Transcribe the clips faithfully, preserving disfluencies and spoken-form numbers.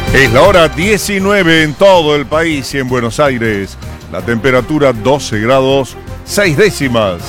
Es la hora diecinueve en todo el país y en Buenos Aires. La temperatura doce grados, seis décimas.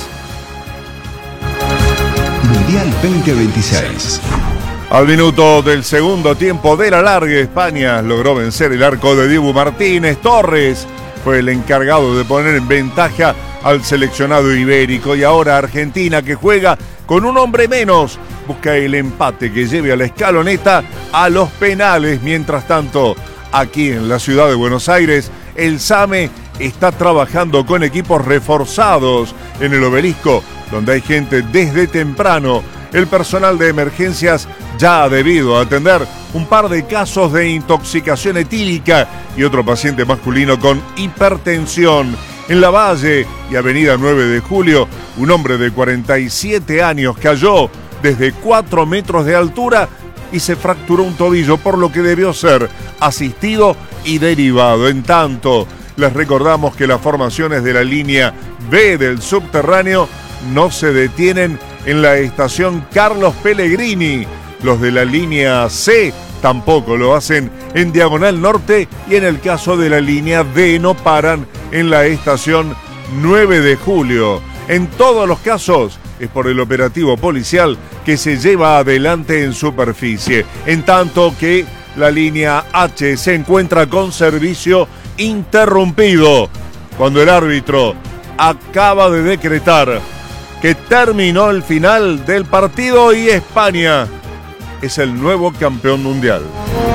Mundial veinte veintiséis. Al minuto del segundo tiempo de la larga, España logró vencer el arco de Dibu Martínez. Torres fue el encargado de poner en ventaja al seleccionado ibérico. Y ahora Argentina, que juega con un hombre menos, busca el empate que lleve a la escaloneta a los penales. Mientras tanto, aquí en la ciudad de Buenos Aires, el SAME está trabajando con equipos reforzados en el Obelisco, donde hay gente desde temprano. El personal de emergencias ya ha debido atender un par de casos de intoxicación etílica y otro paciente masculino con hipertensión. En Lavalle y Avenida nueve de Julio, un hombre de cuarenta y siete años cayó desde cuatro metros de altura y se fracturó un tobillo, por lo que debió ser asistido y derivado. En tanto, les recordamos que las formaciones de la línea B del subterráneo no se detienen en la estación Carlos Pellegrini. Los de la línea C tampoco lo hacen en Diagonal Norte, y en el caso de la línea D no paran en la estación nueve de Julio. En todos los casos es por el operativo policial que se lleva adelante en superficie, en tanto que la línea H se encuentra con servicio interrumpido, cuando el árbitro acaba de decretar que terminó el final del partido y España es el nuevo campeón mundial.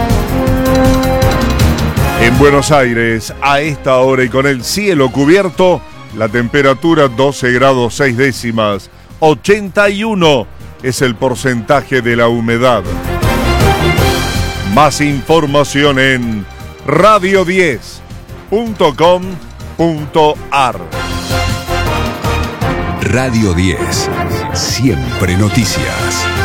En Buenos Aires, a esta hora y con el cielo cubierto, la temperatura doce grados seis décimas, ochenta y uno es el porcentaje de la humedad. Más información en radio diez punto com punto ar. Radio diez, siempre noticias.